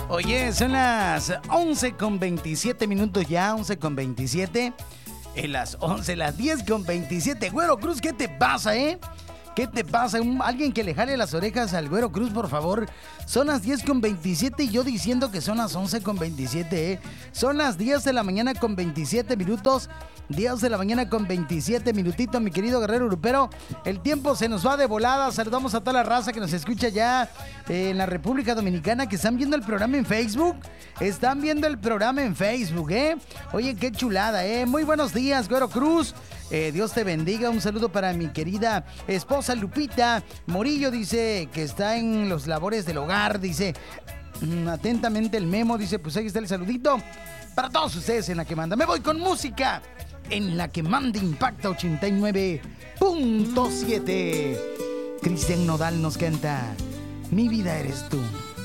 Oye, son las 11:27 ya, 11:27. En las 11, las 10:27. Güero Cruz, ¿qué te pasa, ¿Qué te pasa? Alguien que le jale las orejas al Güero Cruz, por favor. Son las 10:27 y yo diciendo que son las 11:27, Son las 10 de la mañana con 27 minutos. 10 de la mañana con 27 minutitos, mi querido guerrero grupero. El tiempo se nos va de volada. Saludamos a toda la raza que nos escucha ya en la República Dominicana, que están viendo el programa en Facebook. Están viendo el programa en Facebook, Oye, qué chulada, Muy buenos días, Güero Cruz. Dios te bendiga. Un saludo para mi querida esposa Lupita Morillo. Dice que está en los labores del hogar. Dice, atentamente el Memo. Dice, pues ahí está el saludito para todos ustedes en La Que Manda. Me voy con música en La Que Manda Impacta 89.7. Cristian Nodal nos canta Mi vida eres tú.